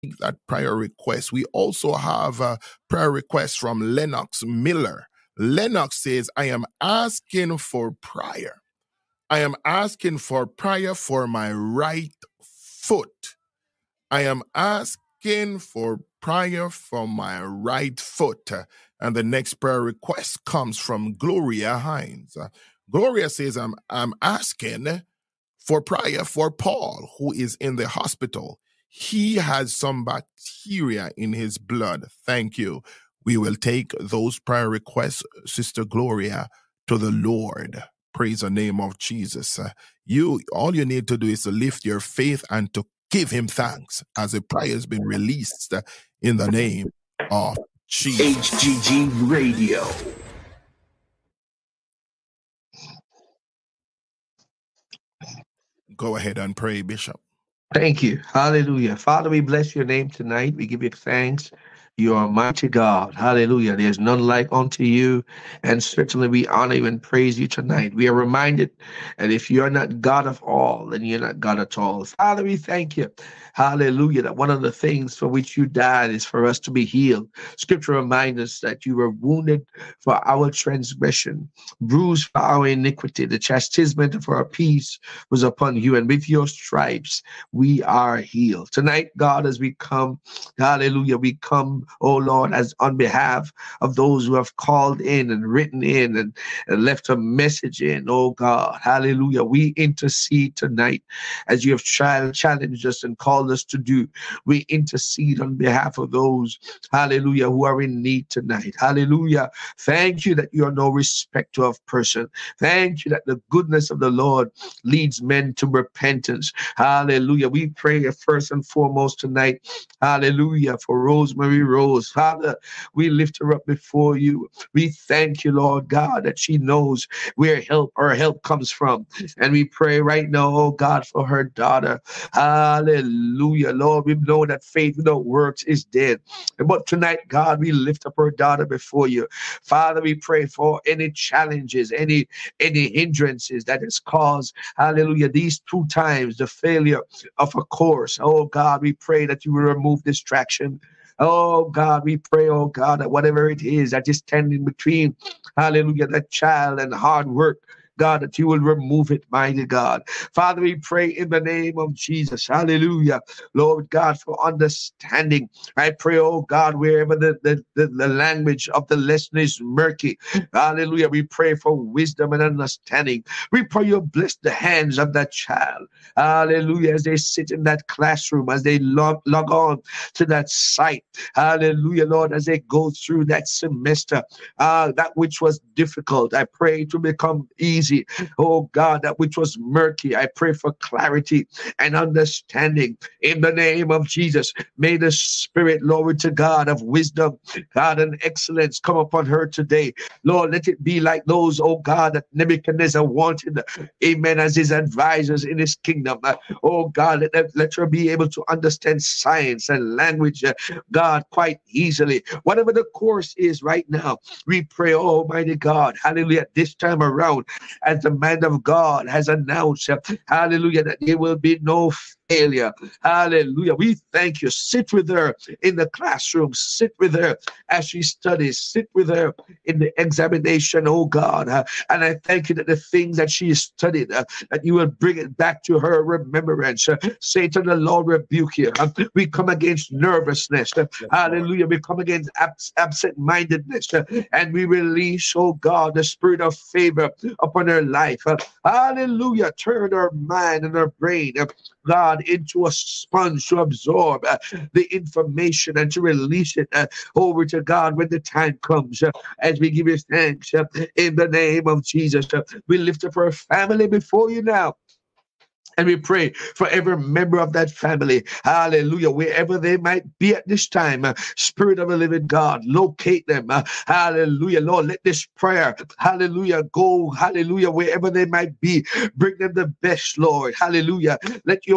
that prayer request. We also have a prayer request from Lennox Miller. Lennox says, I am asking for prayer. I am asking for prayer for my right foot. I am asking for prayer for my right foot. And the next prayer request comes from Gloria Hines. Gloria says, I'm asking for prayer for Paul, who is in the hospital. He has some bacteria in his blood. Thank you. We will take those prayer requests, Sister Gloria, to the Lord. Praise the name of Jesus. All you need to do is to lift your faith and to give him thanks as the prayer has been released in the name of Jesus. HGG Radio. Go ahead and pray, Bishop. Thank you. Hallelujah. Father, we bless your name tonight. We give you thanks. You are mighty God. Hallelujah. There's none like unto you. And certainly we honor you and praise you tonight. We are reminded that if you're not God of all, then you're not God at all. Father, we thank you. Hallelujah. That one of the things for which you died is for us to be healed. Scripture reminds us that you were wounded for our transgression, bruised for our iniquity. The chastisement of our peace was upon you. And with your stripes, we are healed. Tonight, God, as we come, hallelujah, we come, oh Lord, as on behalf of those who have called in and written in and left a message in, oh God, hallelujah. We intercede tonight as you have challenged us and called us to do. We intercede on behalf of those, hallelujah, who are in need tonight. Hallelujah. Thank you that you are no respecter of person. Thank you that the goodness of the Lord leads men to repentance. Hallelujah. We pray first and foremost tonight, hallelujah, for Rosemary Rose. Father, we lift her up before you. We thank you, Lord God, that she knows where her help comes from. And we pray right now, oh God, for her daughter. Hallelujah. Lord, we know that faith without works is dead. But tonight, God, we lift up her daughter before you. Father, we pray for any challenges, any hindrances that has caused, hallelujah, these 2 times the failure of a course. Oh God, we pray that you will remove distraction. Oh God, we pray, oh God, that whatever it is that is standing between, hallelujah, that child and hard work, God, that you will remove it, mighty God. Father, we pray in the name of Jesus. Hallelujah. Lord God, for understanding. I pray, oh God, wherever the language of the lesson is murky. Hallelujah. We pray for wisdom and understanding. We pray you bless the hands of that child. Hallelujah. As they sit in that classroom, as they log on to that site. Hallelujah, Lord, as they go through that semester, that which was difficult, I pray to become easy. Oh God, that which was murky, I pray for clarity and understanding in the name of Jesus. May the Spirit, Lord, to God, of wisdom, God, and excellence come upon her today. Lord, let it be like those, oh God, that Nebuchadnezzar wanted, amen, as his advisors in his kingdom. Oh God, let her be able to understand science and language, God, quite easily. Whatever the course is right now, we pray, Almighty God, hallelujah, this time around, as the man of God has announced, hallelujah, that there will be no failure. Hallelujah. We thank you. Sit with her in the classroom. Sit with her as she studies. Sit with her in the examination, oh God. And I thank you that the things that she studied, that you will bring it back to her remembrance. Satan, the Lord rebuke you. We come against nervousness. Hallelujah. We come against absent-mindedness. And we release, oh God, the spirit of favor upon her life. Hallelujah. Turn her mind and her brain, God, into a sponge to absorb the information and to release it over to God when the time comes. As we give you thanks in the name of Jesus, we lift up our family before you now. And we pray for every member of that family. Hallelujah. Wherever they might be at this time, Spirit of the living God, locate them. Hallelujah. Lord, let this prayer, hallelujah, go, hallelujah, wherever they might be. Bring them the best, Lord. Hallelujah. Let your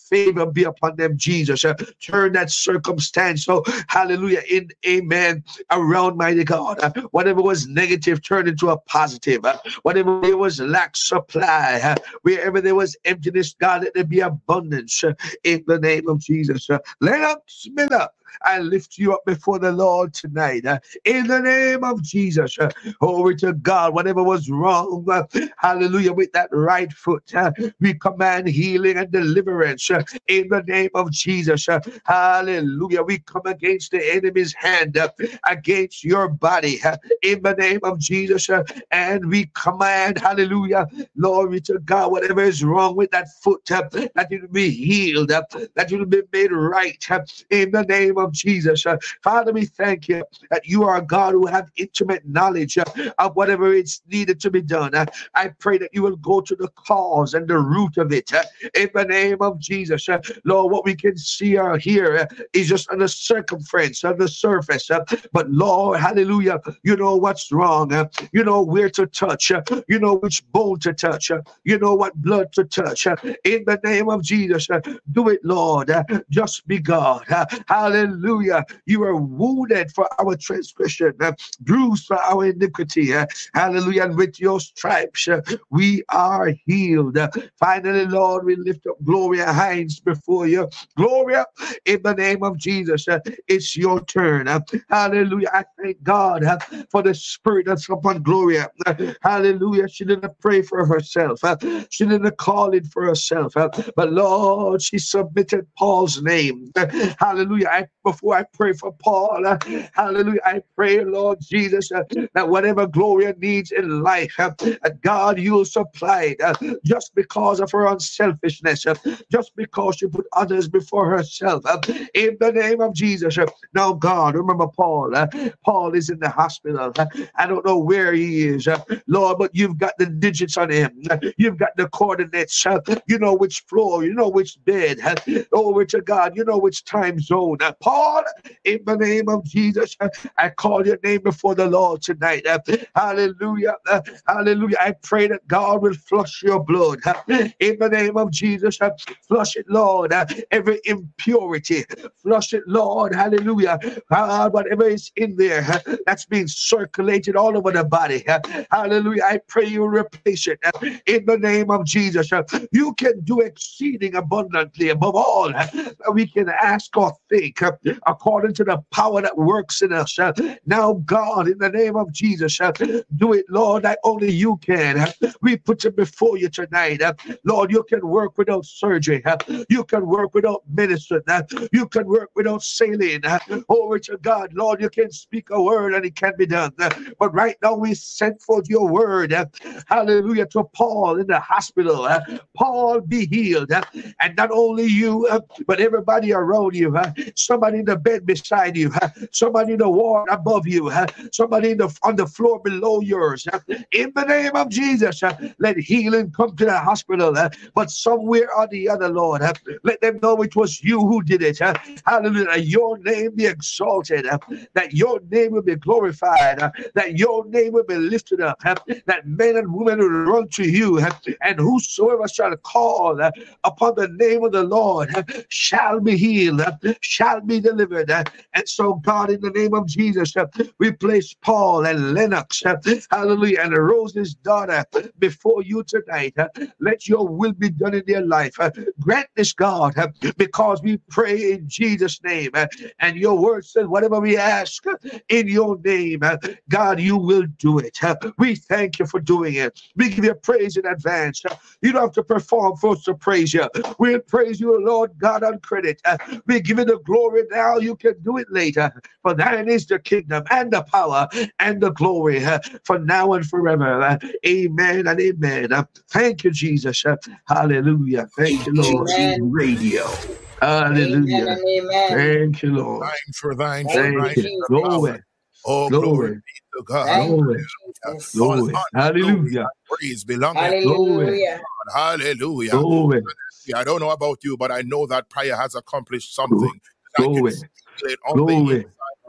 favor be upon them, Jesus. Turn that circumstance, so hallelujah, in amen, around, mighty God. Whatever was negative, turn into a positive. Whatever there was lack, supply. Wherever there was emptiness, God, let there be abundance in the name of Jesus. Lennox Miller, I lift you up before the Lord tonight in the name of Jesus. Glory to God. Whatever was wrong, hallelujah, with that right foot, we command healing and deliverance in the name of Jesus. Hallelujah. We come against the enemy's hand against your body in the name of Jesus. And we command, hallelujah, glory to God, whatever is wrong with that foot, that it will be healed, that it will be made right in the name of Jesus. Father, we thank you that you are a God who have intimate knowledge of whatever is needed to be done. I pray that you will go to the cause and the root of it in the name of Jesus. Lord, what we can see or hear is just on the circumference, on the surface. But Lord, hallelujah, you know what's wrong. You know where to touch. You know which bone to touch. You know what blood to touch. In the name of Jesus, do it, Lord. Just be God. Hallelujah. You are wounded for our transgression, bruised for our iniquity. Hallelujah. And with your stripes, we are healed. Finally, Lord, we lift up Gloria Hines before you. Gloria, in the name of Jesus, it's your turn. Hallelujah. I thank God for the spirit that's upon Gloria. Hallelujah. She didn't pray for herself. She didn't call it for herself. But Lord, she submitted Paul's name. Hallelujah. Before I pray for Paul, hallelujah, I pray, Lord Jesus, that whatever Gloria needs in life, God, you'll supply it just because of her unselfishness, just because she put others before herself. In the name of Jesus. Now, God, remember Paul. Paul is in the hospital. I don't know where he is, Lord, but you've got the digits on him. You've got the coordinates. You know which floor. You know which bed. Over to God. You know which time zone. Paul, in the name of Jesus, I call your name before the Lord tonight. Hallelujah. Hallelujah. I pray that God will flush your blood. In the name of Jesus, flush it, Lord. Every impurity, flush it, Lord. Hallelujah. Whatever is in there that's being circulated all over the body. Hallelujah. I pray you replace it in the name of Jesus. You can do exceeding abundantly above all that we can ask or think according to the power that works in us. Now, God, in the name of Jesus, do it, Lord, like only you can. We put it before you tonight. Lord, you can work without surgery. You can work without medicine. You can work without saline. Over to God, Lord, you can speak a word and it can be done. But right now, we send forth your word, hallelujah, to Paul in the hospital. Paul, be healed. And not only you, but everybody around you. Somebody in the bed beside you. Somebody in the ward above you. Somebody on the floor below yours. In the name of Jesus, let healing come to the hospital. But somewhere or the other, Lord, let them know it was you who did it. Hallelujah. Your name be exalted. That your name will be glorified. That your name will be lifted up. That men and women will run to you. And whosoever shall call upon the name of the Lord shall be healed, shall be delivered. And so, God, in the name of Jesus, we place Paul and Lennox, hallelujah, and Rose's daughter before you tonight. Let your will be done in their life. Grant this, God, because we pray in Jesus' name. And your word says, whatever we ask in your name, God, you will do it. We thank you for doing it. We give you praise in advance. You don't have to perform for us to praise you. We'll praise you, Lord God, on credit. We give you the glory now. You can do it later. For thine is the kingdom and the power and the glory for now and forever. Amen and amen. Thank you, Jesus. Hallelujah. Thank you, Lord. Radio. Hallelujah. Amen and amen. Thank you, Lord. Thine for thine, for Thank thine you. is the Glory. power. Oh, Glory. glory be to God. Thank Glory. you, Jesus. All Glory. honor, glory, Hallelujah. and praise belongeth to Glory. Hallelujah. God. Hallelujah. Glory. I don't know about you, but I know that prayer has accomplished something. I can Glory. feel it on the Glory. inside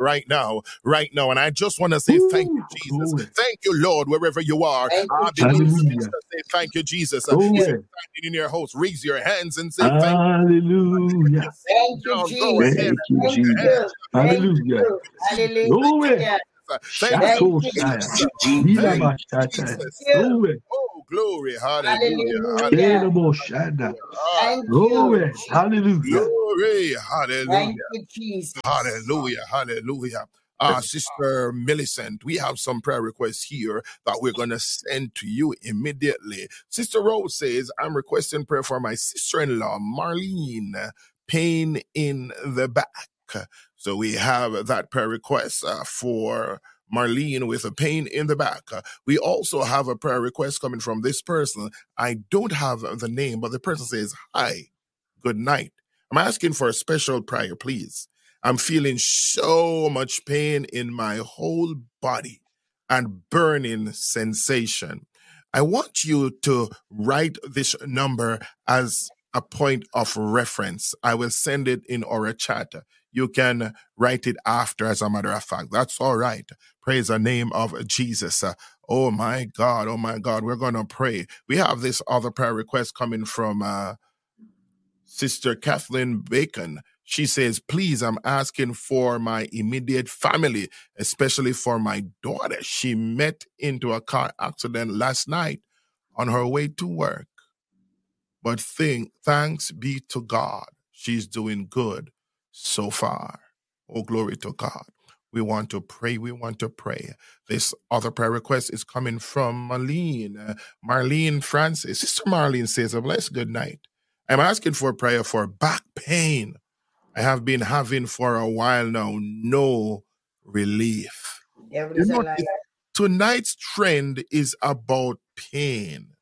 right now, right now. And I just want to say thank you, Jesus. Glory. Thank you, Lord, wherever you are. Thank you, Begin to Hallelujah. say thank you, Jesus. Glory. Standing in your house, raise your hands and say thank you. Hallelujah. Thank you, Down, Jesus. go ahead and Thank you, Thank Jesus. you. Thank Hallelujah. you. Hallelujah. Glory. thank you, Thank you, Shatoshaya. Jesus. G Thank Radio. you, Ilabashata. Jesus. Glory. Oh, glory. Hallelujah. Hallelujah. Eloboshana. Ah, Thank Glory. you. Hallelujah. glory. Hallelujah. Thank you, Jesus. Hallelujah. Hallelujah. Sister Millicent, we have some prayer requests here that we're going to send to you immediately. Sister Rose says, I'm requesting prayer for my sister-in-law, Marlene, pain in the back. So we have that prayer request for Marlene with a pain in the back. We also have a prayer request coming from this person. I don't have the name, but the person says, hi, good night. I'm asking for a special prayer, please. I'm feeling so much pain in my whole body and burning sensation. I want you to write this number as a point of reference. I will send it in our chat. You can write it after, as a matter of fact. That's all right. Praise the name of Jesus. Oh my God. We're going to pray. We have this other prayer request coming from Sister Kathleen Bacon. She says, please, I'm asking for my immediate family, especially for my daughter. She met into a car accident last night on her way to work. But thanks be to God, she's doing good so far. Oh, glory to God. We want to pray. This other prayer request is coming from Marlene. Marlene Francis. Sister Marlene says, a blessed good night. I'm asking for prayer for back pain. I have been having for a while now, no relief. You know, tonight's trend is about pain.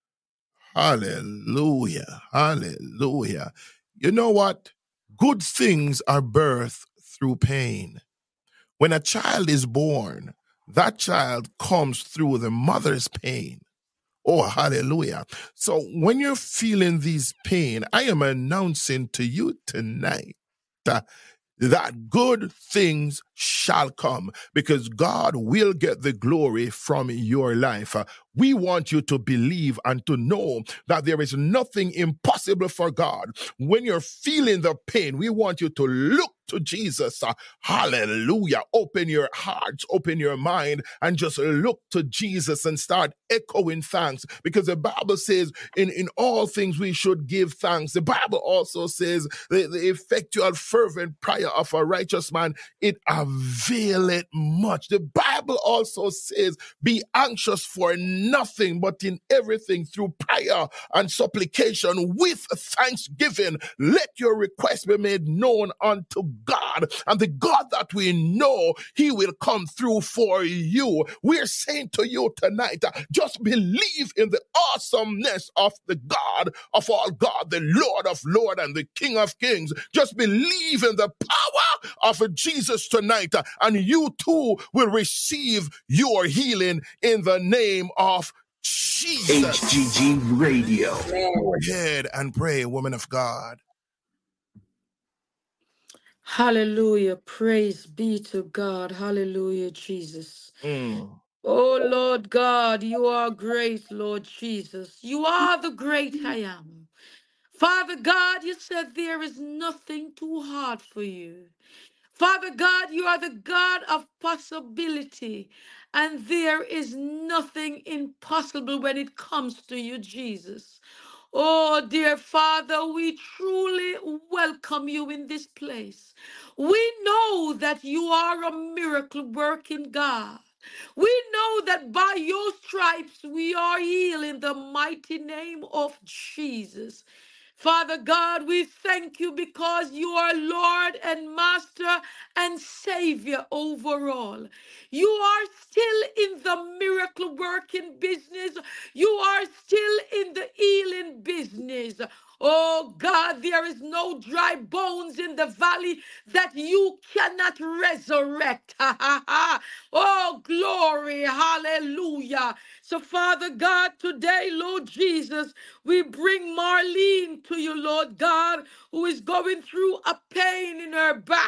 Hallelujah. Hallelujah. You know what? Good things are birthed through pain. When a child is born, that child comes through the mother's pain. Oh, hallelujah. So when you're feeling these pain, I am announcing to you tonight that good things shall come because God will get the glory from your life. We want you to believe and to know that there is nothing impossible for God. When you're feeling the pain, we want you to look to Jesus. Hallelujah. Open your hearts, open your mind, and just look to Jesus and start echoing thanks because the Bible says in all things we should give thanks. The Bible also says the effectual fervent prayer of a righteous man, it availeth much. The Bible also says, be anxious for nothing, but in everything through prayer and supplication with thanksgiving, let your request be made known unto God. And the God that we know, he will come through for you. We're saying to you tonight, just believe in the awesomeness of the God of all God, the Lord of Lords and the King of Kings. Just believe in the power of Jesus tonight, and you too will receive your healing in the name of Jesus. HGG Radio. Go ahead and pray, woman of God. Hallelujah. Praise be to God. Hallelujah, Jesus. Oh, Lord God, you are great, Lord Jesus. You are the great I am. Father God, you said there is nothing too hard for you. Father God, you are the God of possibility, and there is nothing impossible when it comes to you, Jesus. Oh, dear Father, we truly welcome you in this place. We know that you are a miracle working God. We know that by your stripes we are healed in the mighty name of Jesus. Father God, we thank you because you are Lord and Master and Savior overall. You are still in the miracle working business. You are still in the healing business. Oh God, there is no dry bones in the valley that you cannot resurrect. Oh, glory, hallelujah. So, Father God, today, Lord Jesus, we bring Marlene to you, Lord God, who is going through a pain in her back.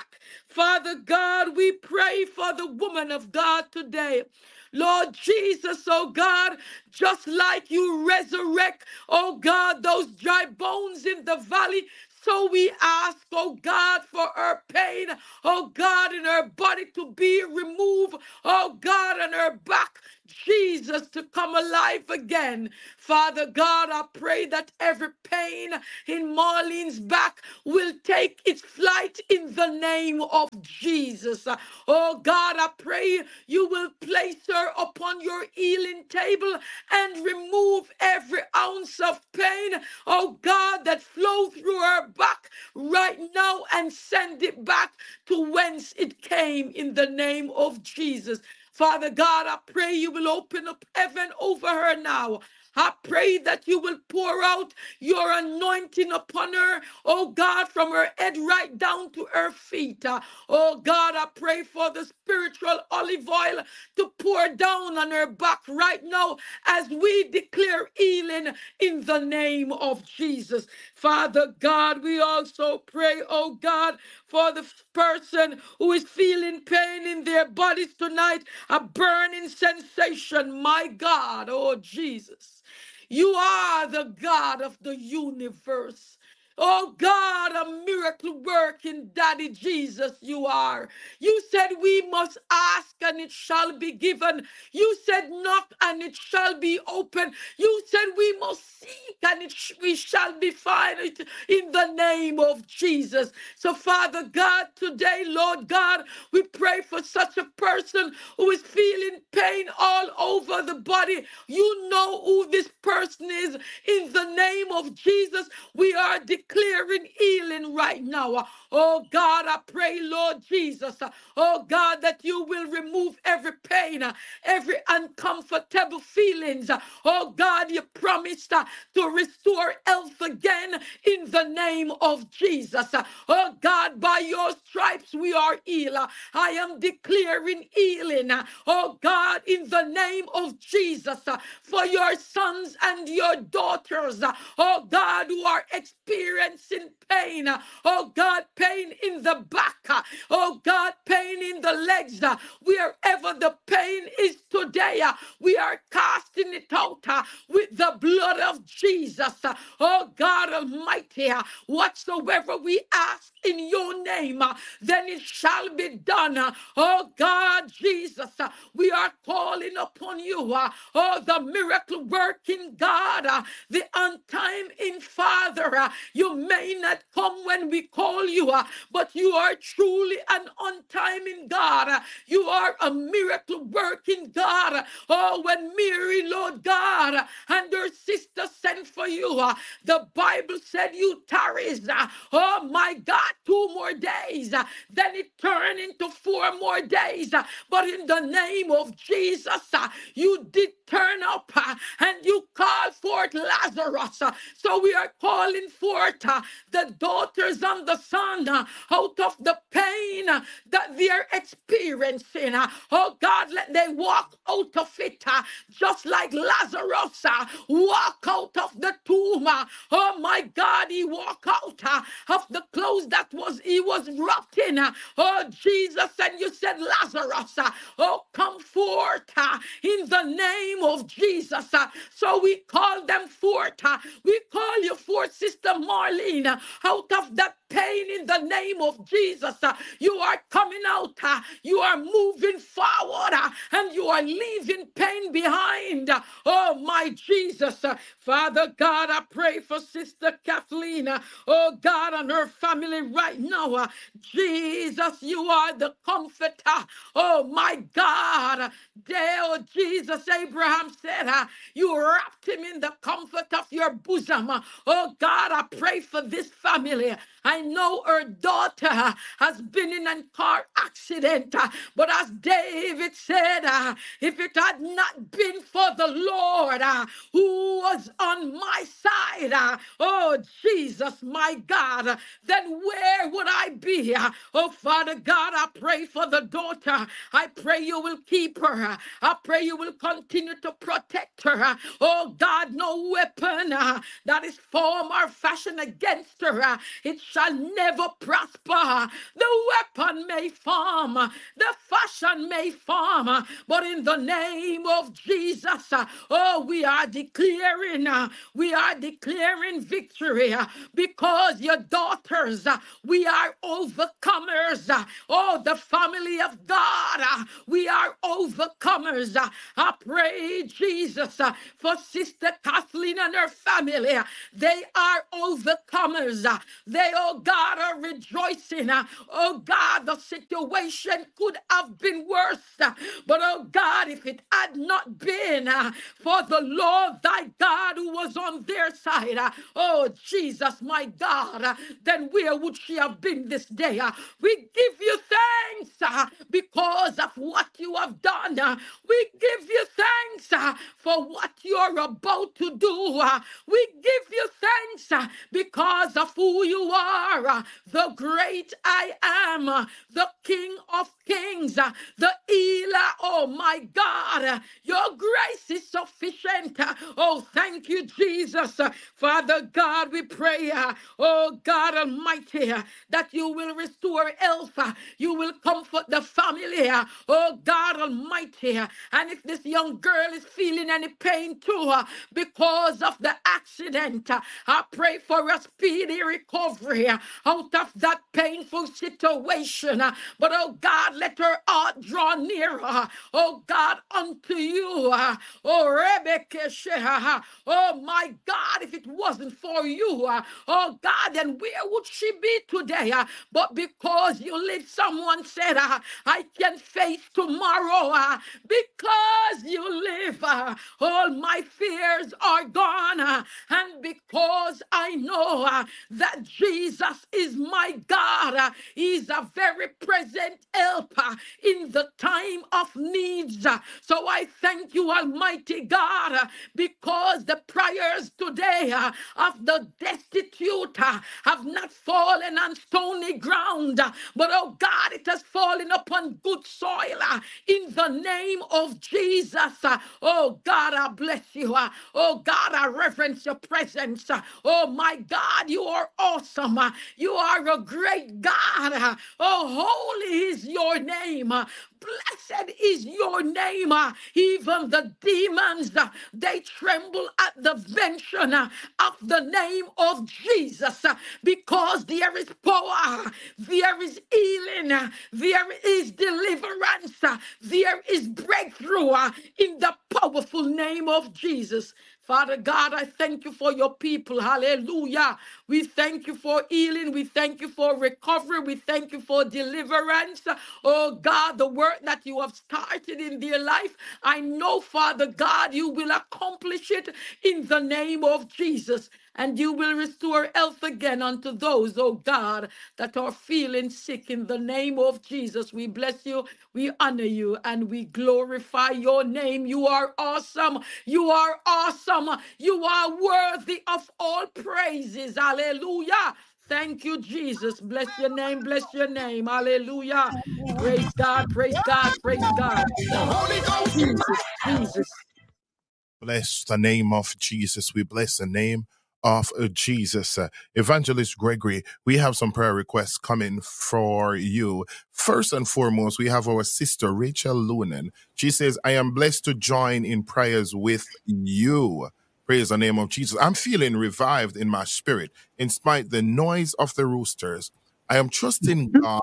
Father God, we pray for the woman of God today. Lord Jesus, oh God, just like you resurrect, oh God, those dry bones in the valley, so we ask, oh God, for her pain, oh God, in her body to be removed, oh God, and her back, Jesus, to come alive again. Father God, I pray that every pain in Marlene's back will take its flight in the name of Jesus. Oh God, I pray you will place her upon your healing table and remove every ounce of pain, oh God, that flow through her back right now and send it back to whence it came in the name of Jesus. Father God, I pray you will open up heaven over her now. I pray that you will pour out your anointing upon her, oh God, from her head right down to her feet. Oh God, I pray for the spiritual olive oil to pour down on her back right now as we declare healing in the name of Jesus. Father God, we also pray, oh God, for the person who is feeling pain in their bodies tonight, a burning sensation. My God, oh Jesus. You are the God of the universe. Oh God, a miracle working Daddy Jesus, you are. You said we must ask and it shall be given. You said knock and it shall be open. You said we must seek and we shall be found in the name of Jesus. So Father God, today, Lord God, we pray for such a person who is feeling pain all over the body. You know who this person is. In the name of Jesus, we are declaring healing right now. Oh God, I pray, Lord Jesus, oh God, that you will remove every pain, every uncomfortable feelings. Oh God, you promised to restore health again in the name of Jesus. Oh God, by your stripes we are healed. I am declaring healing. Oh God, in the name of Jesus, for your sons and your daughters, oh God, who are experiencing pain. Oh God, pain in the back. Oh God, pain in the legs. Wherever the pain is today, we are casting it out with the blood of Jesus. Oh God Almighty, whatsoever we ask in your name, then it shall be done. Oh God Jesus, we are calling upon you. Oh, the miracle working God, the on time in Father. You may not come when we call you, but you are truly an on time in God. You are a miracle working God. Oh, when Mary, Lord God, and her sister sent for you, the Bible said you tarries. Oh my God, 2 more days. Then it turned into 4 more days. But in the name of Jesus, you did turn up and you called forth Lazarus. So we are calling forth the daughters and the son out of the pain that they are experiencing. Oh God, let they walk out of it just like Lazarus walk out of the tomb. Oh my God, he walked out of the clothes that he was wrapped in. Oh Jesus, and you said, Lazarus, oh come forth in the name of Jesus. So we call them forth. We call you forth, Sister Marlene, out of that pain in the name of Jesus. You are coming out. You are moving forward and you are leaving pain behind. Oh my Jesus. Father God, I pray for Sister Kathleen. Oh God, and her family right now. Jesus, you are the comforter. Oh my God. Oh Jesus, Abraham said, you wrapped him in the comfort of your bosom. Oh God, I pray for this family. I know her daughter has been in a car accident, but as David said, if it had not been for the Lord who was on my side, oh Jesus, my God, then where would I be? Oh Father God, I pray for the daughter. I pray you will keep her. I pray you will continue to protect her. Oh God, no weapon that is formed or fashioned against her, it shall shall never prosper. The weapon may form, the fashion may form, but in the name of Jesus, we are declaring victory because your daughters, we are overcomers. The family of God, we are overcomers. I pray, Jesus, for Sister Kathleen and her family. They are overcomers. They, oh God, are rejoicing. Oh God, the situation could have been worse. But oh God, if it had not been for the Lord thy God who was on their side, oh Jesus, my God, then where would she have been this day? We give you thanks because of what you have done. We give you thanks for what you're about to do. We give you thanks because of who you are, the great I am, the King of Kings, the healer. Oh my God, your grace is sufficient. Oh, thank you, Jesus. Father God, we pray, oh God Almighty, that you will restore health. You will comfort the family. Oh God Almighty. And if this young girl is feeling any pain too because of the accident, I pray for a speedy recovery out of that painful situation. But oh God, let her heart draw nearer, oh God, unto you. Oh Rebecca, oh my God, if it wasn't for you, oh God, then where would she be today? But because you live, someone said, I can face tomorrow because you live. All my fears are gone. And because I know that Jesus is my God, he's a very present helper in the time of needs. So I thank you, Almighty God, because the prayers today of the destitute have not fallen on stony ground, but oh God, it has fallen upon good soil in the name of Jesus. Oh God, I bless you. Oh God, I reverence your presence. Oh my God, you are awesome. You are a great God. Oh, holy is your name. Blessed is your name. Even the demons, they tremble at the mention of the name of Jesus because there is power, there is healing, there is deliverance, there is breakthrough in the powerful name of Jesus. Father God, I thank you for your people. Hallelujah. We thank you for healing. We thank you for recovery. We thank you for deliverance. Oh God, the work that you have started in their life, I know, Father God, you will accomplish it in the name of Jesus. And you will restore health again unto those, oh God, that are feeling sick in the name of Jesus. We bless you, we honor you, and we glorify your name. You are awesome. You are awesome. You are worthy of all praises. Hallelujah. Thank you, Jesus. Bless your name. Bless your name. Hallelujah. Praise God. Praise God. Praise God. Jesus. Jesus. Bless the name of Jesus. We bless the name of Jesus. Evangelist Gregory, we have some prayer requests coming for you. First and foremost, we have our sister Rachel Lunan. She says, I am blessed to join in prayers with you. Praise the name of Jesus. I'm feeling revived in my spirit in spite the noise of the roosters. I am trusting God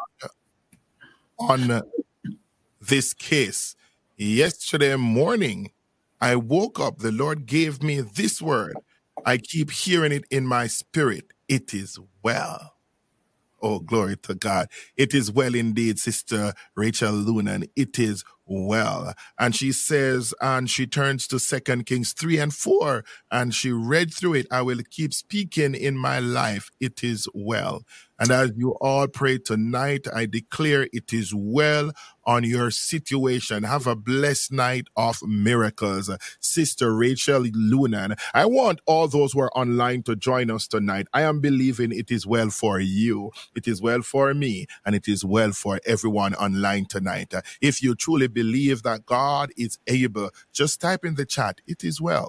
on this case. Yesterday morning, I woke up, the Lord gave me this word. I keep hearing it in my spirit. It is well. Oh, glory to God. It is well indeed, Sister Rachel Lunan. It is well. And she says, and she turns to 2 Kings 3 and 4, and she read through it. I will keep speaking in my life. It is well. And as you all pray tonight, I declare it is well on your situation. Have a blessed night of miracles. Sister Rachel Lunan, I want all those who are online to join us tonight. I am believing it is well for you. It is well for me, and it is well for everyone online tonight. If you truly believe that God is able, just type in the chat, it is well.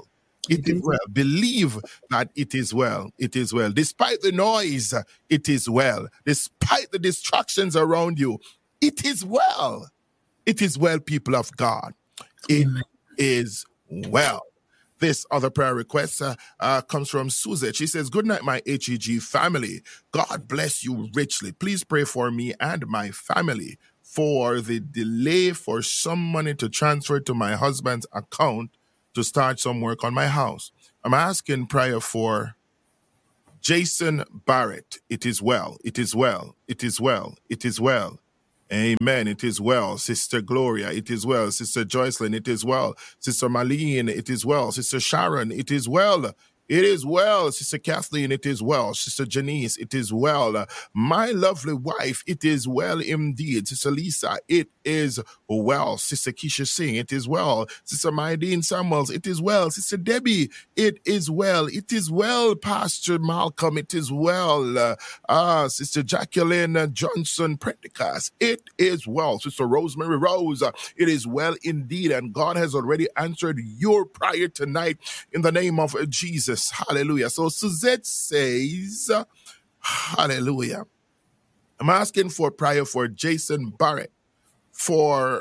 It is well. Believe that it is well. It is well. Despite the noise, it is well. Despite the distractions around you, it is well. It is well, people of God. It is well. This other prayer request comes from Suzette. She says, good night, my HEG family. God bless you richly. Please pray for me and my family for the delay for some money to transfer to my husband's account to start some work on my house. I'm asking prayer for Jason Barrett. It is well. It is well. It is well. It is well. Amen. It is well. Sister Gloria, it is well. Sister Joycelyn, it is well. Sister Marlene, it is well. Sister Sharon, it is well. It is well. Sister Kathleen, it is well. Sister Janice, it is well. My lovely wife, it is well indeed. Sister Lisa, it is well. Sister Keisha Singh, it is well. Sister Maideen Samuels, it is well. Sister Debbie, it is well. It is well. Pastor Malcolm, it is well. Sister Jacqueline Johnson Prendergast, it is well. Sister Rosemary Rose, it is well indeed. And God has already answered your prayer tonight in the name of Jesus. Hallelujah. So Suzette says, hallelujah. I'm asking for prayer for Jason Barrett for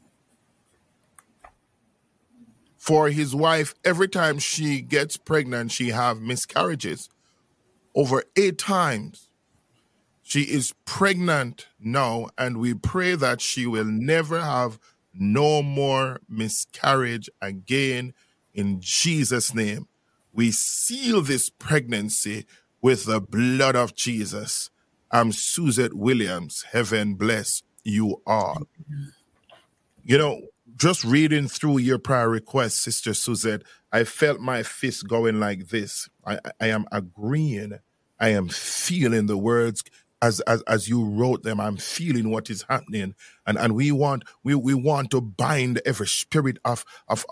his wife. Every time she gets pregnant, she have miscarriages. Over 8 times. She is pregnant now, and we pray that she will never have no more miscarriage again in Jesus' name. We seal this pregnancy with the blood of Jesus. I'm Suzette Williams. Heaven bless you all. You know, just reading through your prayer request, Sister Suzette, I felt my fist going like this. I am agreeing. I am feeling the words as you wrote them. I'm feeling what is happening, and we want to bind every spirit of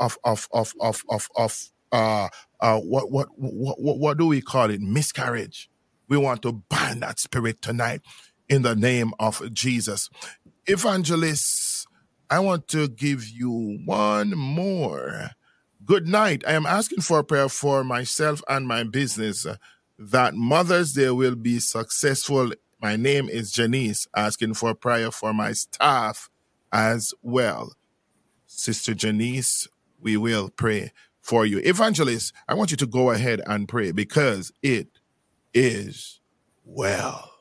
what do we call it? Miscarriage. We want to bind that spirit tonight in the name of Jesus. Evangelists, I want to give you one more. Good night. I am asking for a prayer for myself and my business that Mother's Day will be successful. My name is Janice, asking for prayer for my staff as well. Sister Janice, we will pray for you. Evangelist, I want you to go ahead and pray because it is well.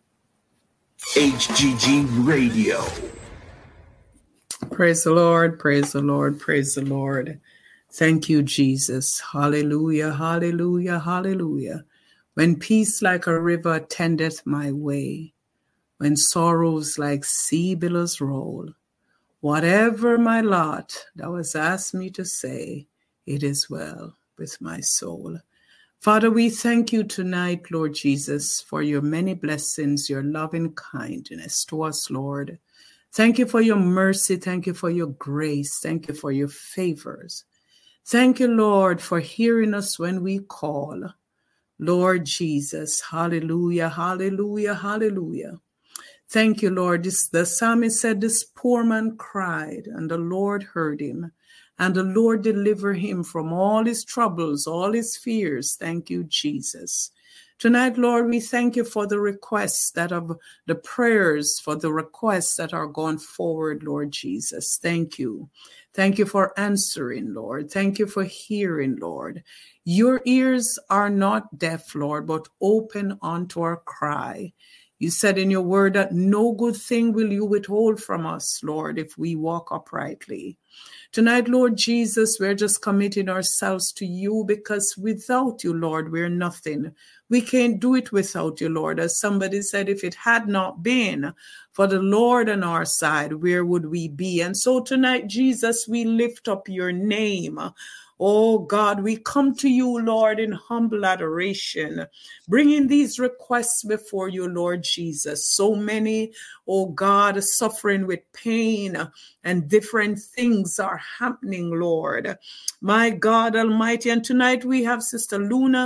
HGG Radio. Praise the Lord, praise the Lord, praise the Lord. Thank you, Jesus. Hallelujah, hallelujah, hallelujah. When peace like a river tendeth my way, when sorrows like sea billows roll, whatever my lot thou hast asked me to say, it is well with my soul. Father, we thank you tonight, Lord Jesus, for your many blessings, your loving kindness to us, Lord. Thank you for your mercy. Thank you for your grace. Thank you for your favors. Thank you, Lord, for hearing us when we call. Lord Jesus, hallelujah, hallelujah, hallelujah. Thank you, Lord. The psalmist said, this poor man cried, and the Lord heard him, and the Lord delivered him from all his troubles, all his fears. Thank you, Jesus. Tonight, Lord, we thank you for the requests that of the prayers, for the requests that are gone forward, Lord Jesus. Thank you. Thank you for answering, Lord. Thank you for hearing, Lord. Your ears are not deaf, Lord, but open unto our cry. You said in your word that no good thing will you withhold from us, Lord, if we walk uprightly. Tonight, Lord Jesus, we're just committing ourselves to you because without you, Lord, we're nothing. We can't do it without you, Lord. As somebody said, if it had not been for the Lord on our side, where would we be? And so tonight, Jesus, we lift up your name. Oh God, we come to you, Lord, in humble adoration, bringing these requests before you, Lord Jesus. So many, oh God, suffering with pain and different things are happening, Lord. My God Almighty. And tonight we have Sister Luna,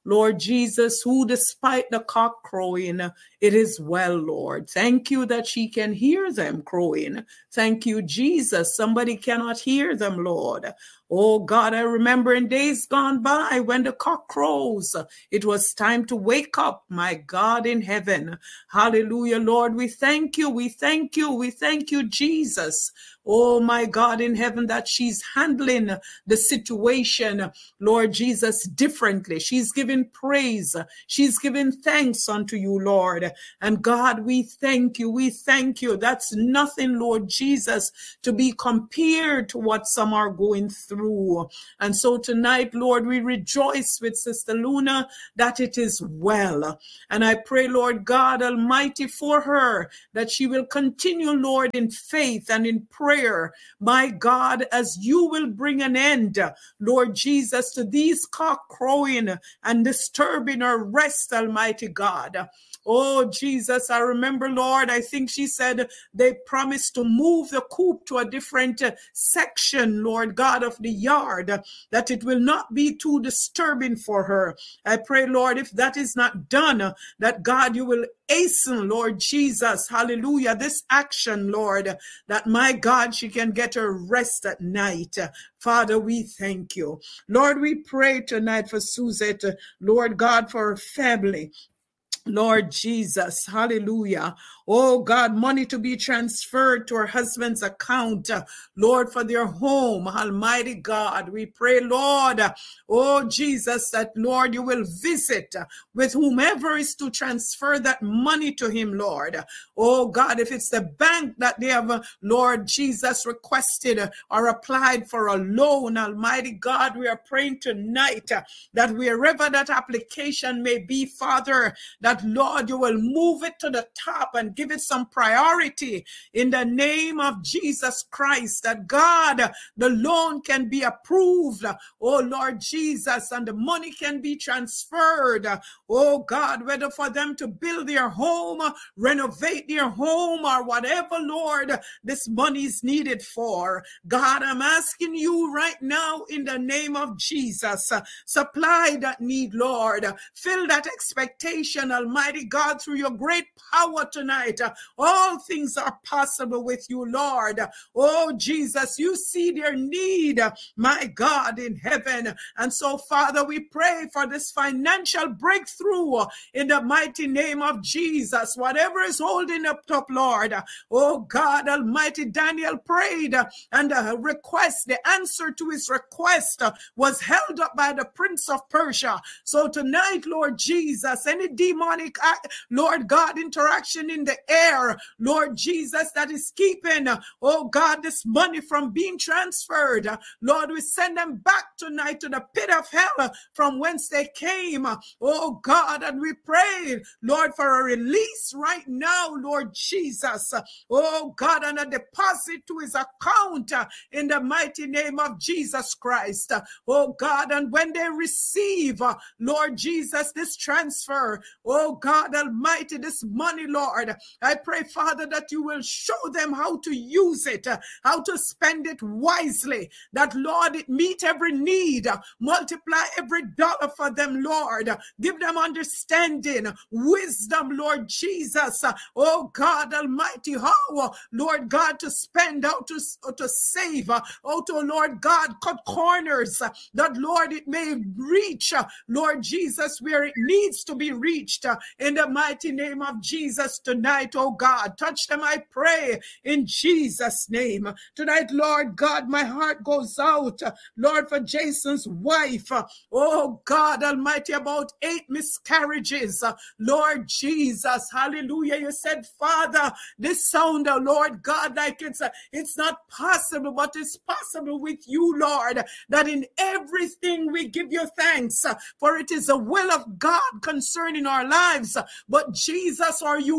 Lord Jesus, who despite the cock crowing, it is well, Lord. Thank you that she can hear them crowing. Thank you, Jesus. Somebody cannot hear them, Lord. Oh God, I remember in days gone by when the cock crows, it was time to wake up, my God in heaven. Hallelujah, Lord. We thank you. We thank you. We thank you, Jesus. Oh my God in heaven, that she's handling the situation, Lord Jesus, differently. She's giving praise. She's giving thanks unto you, Lord. And God, we thank you. We thank you. That's nothing, Lord Jesus, to be compared to what some are going through. And so tonight, Lord, we rejoice with Sister Luna that it is well. And I pray, Lord God Almighty, for her, that she will continue, Lord, in faith and in prayer, my God, as you will bring an end, Lord Jesus, to these cock crowing and disturbing her rest, Almighty God. Oh, Jesus, I remember, Lord, I think she said they promised to move the coop to a different section, Lord God, of the yard, that it will not be too disturbing for her. I pray, Lord, if that is not done, that God, you will hasten, Lord Jesus, hallelujah, this action, Lord, that my God, she can get her rest at night. Father, we thank you. Lord, we pray tonight for Suzette, Lord God, for her family. Lord Jesus, hallelujah. Oh God, money to be transferred to her husband's account, Lord, for their home, Almighty God. We pray, Lord, oh Jesus, that Lord, you will visit with whomever is to transfer that money to him, Lord. Oh God, if it's the bank that they have, Lord Jesus, requested or applied for a loan, Almighty God, we are praying tonight that wherever that application may be, Father, that Lord, you will move it to the top and give it some priority in the name of Jesus Christ, that God, the loan can be approved, oh Lord Jesus, and the money can be transferred, oh God, whether for them to build their home, renovate their home, or whatever, Lord, this money is needed for. God, I'm asking you right now in the name of Jesus, supply that need, Lord, fill that expectation, Almighty God, through your great power tonight. All things are possible with you, Lord. Oh, Jesus, you see their need, my God in heaven. And so, Father, we pray for this financial breakthrough in the mighty name of Jesus. Whatever is holding up, Lord. Oh, God Almighty, Daniel prayed and the answer to his request was held up by the Prince of Persia. So tonight, Lord Jesus, any demonic, Lord God, interaction in the air, Lord Jesus, that is keeping, oh God, this money from being transferred, Lord, we send them back tonight to the pit of hell from whence they came, oh God, and we pray, Lord, for a release right now, Lord Jesus, oh God, and a deposit to his account in the mighty name of Jesus Christ, oh God, and when they receive, Lord Jesus, this transfer, oh God Almighty, this money, Lord, I pray, Father, that you will show them how to use it, how to spend it wisely, that, Lord, it meet every need, multiply every dollar for them, Lord, give them understanding, wisdom, Lord Jesus, oh God Almighty, how, Lord God, to spend, how to save, how to, Lord God, cut corners, that, Lord, it may reach, Lord Jesus, where it needs to be reached, in the mighty name of Jesus tonight, oh God. Touch them, I pray, in Jesus' name. Tonight, Lord God, my heart goes out, Lord, for Jason's wife. Oh God Almighty, about 8 miscarriages. Lord Jesus, hallelujah. You said, Father, this sound, Lord God, like it's not possible, but it's possible with you, Lord, that in everything we give you thanks, for it is the will of God concerning our lives. But Jesus, our humanity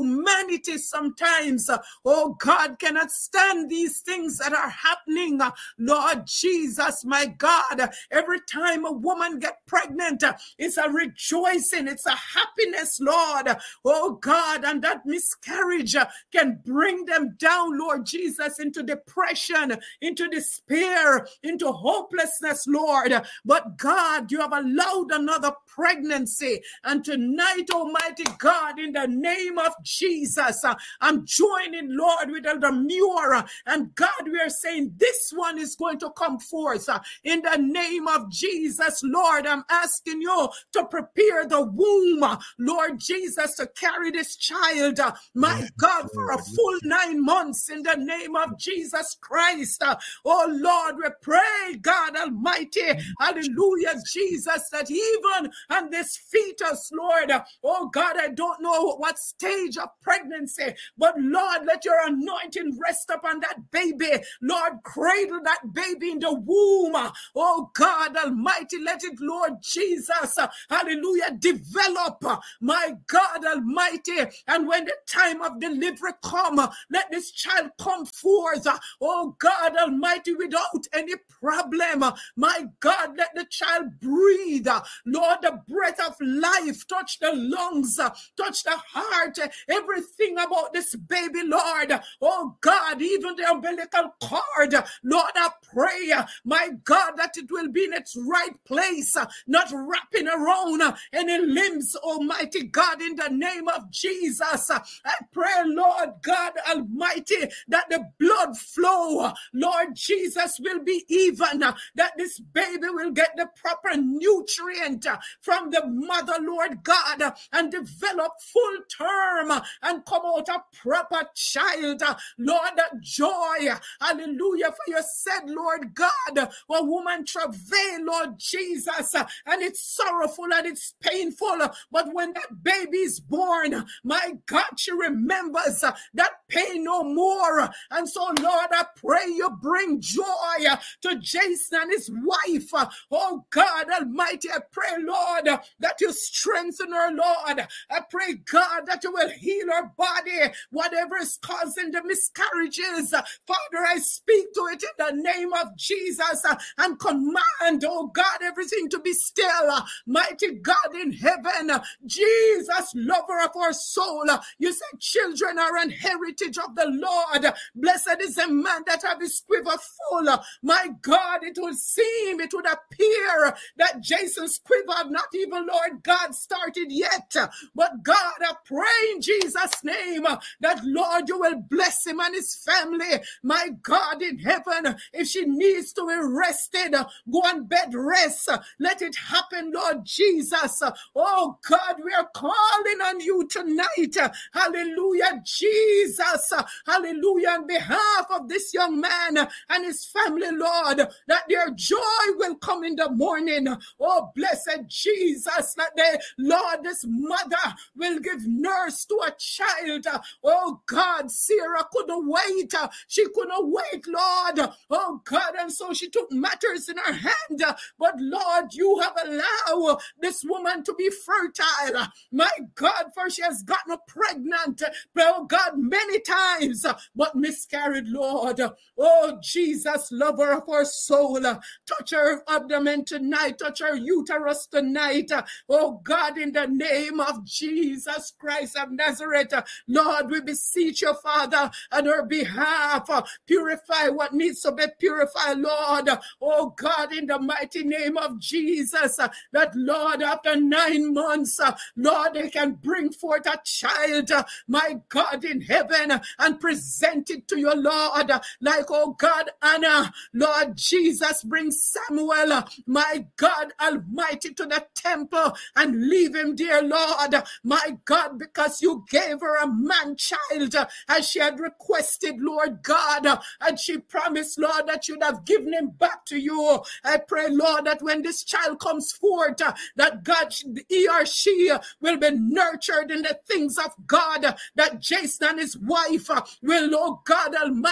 humanity sometimes, oh God, cannot stand these things that are happening. Lord Jesus, my God, every time a woman gets pregnant, it's a rejoicing, it's a happiness, Lord. Oh God, and that miscarriage can bring them down, Lord Jesus, into depression, into despair, into hopelessness, Lord. But God, you have allowed another pregnancy. And tonight, Almighty God, in the name of Jesus, I'm joining, Lord, with Elder Muir. And God, we are saying this one is going to come forth in the name of Jesus. Lord, I'm asking you to prepare the womb, Lord Jesus, to carry this child, my God, for a full 9 months in the name of Jesus Christ. Oh Lord, we pray, God Almighty, hallelujah, Jesus, that even on this fetus, Lord, oh God, I don't know what stage of pregnancy, but Lord, let your anointing rest upon that baby. Lord, cradle that baby in the womb. Oh God Almighty, let it, Lord Jesus, hallelujah, develop, my God Almighty. And when the time of delivery come, let this child come forth, oh God Almighty, without any problem. My God, let the child breathe. Lord, the breath of life touch the lungs, touch the heart, everything about this baby, Lord. Oh God, even the umbilical cord, Lord, I pray, my God, that it will be in its right place, not wrapping around any limbs, Almighty God, in the name of Jesus. I pray, Lord God Almighty, that the blood flow, Lord Jesus, will be even, that this baby will get the proper nutrient from the mother, Lord God, and develop full term and come out a proper child. Lord, that joy, hallelujah, for you said, Lord God, a woman travail, Lord Jesus, and it's sorrowful and it's painful, but when that baby is born, my God, she remembers that pain no more. And so, Lord, I pray you bring joy to Jason and his wife. Oh God Almighty, I pray, Lord, that you strengthen her, Lord. I pray, God, that you will heal her body, whatever is causing the miscarriages. Father, I speak to it in the name of Jesus and command, oh God, everything to be still. Mighty God in heaven, Jesus, lover of our soul, you said children are an heritage of the Lord. Blessed is the man that have his quiver full. My God, it would seem, it would appear that Jason's quiver have not even, Lord God, started yet. But God, I pray in Jesus' name that, Lord, you will bless him and his family. My God in heaven, if she needs to be rested, go on bed rest. Let it happen, Lord Jesus. Oh God, we are calling on you tonight. Hallelujah, Jesus. Hallelujah, on behalf of this young man and his family, Lord, that their joy will come in the morning. Oh, blessed Jesus, that they, Lord, this mother will give nurse to a child. Oh God, Sarah couldn't wait. She couldn't wait, Lord. Oh God, and so she took matters in her hand. But Lord, you have allowed this woman to be fertile. My God, for she has gotten pregnant, oh God, many times, but miscarried, Lord. Oh Jesus, lover of our soul, touch her abdomen tonight, touch her uterus tonight. Oh God, in the name of Jesus Christ of Nazareth, Lord, we beseech you, Father, on her behalf, purify what needs to be purified, Lord. Oh God, in the mighty name of Jesus, that Lord, after 9 months, Lord, they can bring forth a child, my God in heaven, and present it to you, Lord, like, oh God, Anna, Lord Jesus, bring Samuel, my God Almighty, to the temple and leave him there, Lord, my God, because you gave her a man child as she had requested, Lord God, and she promised, Lord, that you'd have given him back to you. I pray, Lord, that when this child comes forth, that God, he or she will be nurtured in the things of God, that Jason and his wife will, oh God Almighty,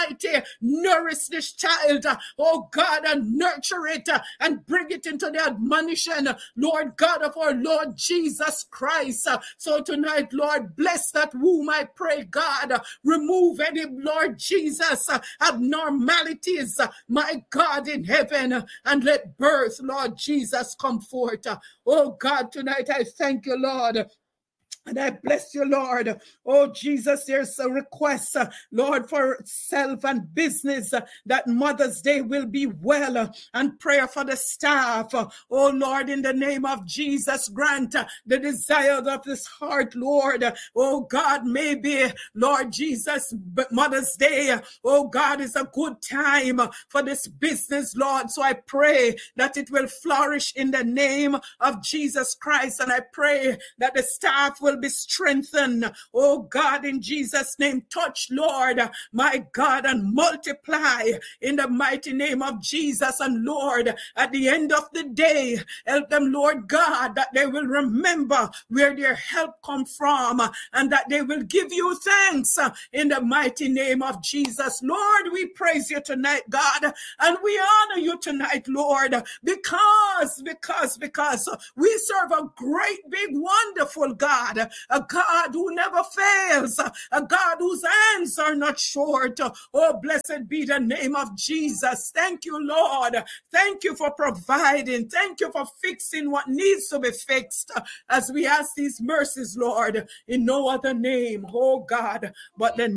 Almighty, nourish this child, oh God, and nurture it and bring it into the admonition, Lord God, of our Lord Jesus Christ. So tonight, Lord, bless that womb, I pray, God. Remove any, Lord Jesus, abnormalities, my God in heaven, and let birth, Lord Jesus, come forth. Oh God, tonight I thank you, Lord. And I bless you, Lord. Oh, Jesus, there's a request, Lord, for self and business, that Mother's Day will be well, and prayer for the staff. Oh, Lord, in the name of Jesus, grant the desires of this heart, Lord. Oh, God, maybe, Lord Jesus, Mother's Day, oh, God, is a good time for this business, Lord. So I pray that it will flourish in the name of Jesus Christ. And I pray that the staff will be strengthened. Oh God, in Jesus' name, touch, Lord, my God, and multiply in the mighty name of Jesus. And Lord, at the end of the day, help them, Lord God, that they will remember where their help come from, and that they will give you thanks in the mighty name of Jesus. Lord, we praise you tonight, God, and we honor you tonight, Lord, because we serve a great, big, wonderful God, a God who never fails, a God whose hands are not short. Oh, blessed be the name of Jesus. Thank you, Lord. Thank you for providing. Thank you for fixing what needs to be fixed, as we ask these mercies, Lord, in no other name, oh God, but the